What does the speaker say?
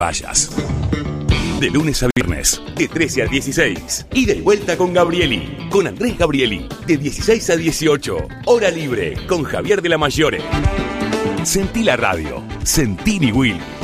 vayas. De lunes a viernes, de 13 a 16. Ida y vuelta con Gabrieli, con Andrés Gabrieli, de 16 a 18. Hora libre, con Javier de la Mayore. Sentí la radio, sentí mi Will.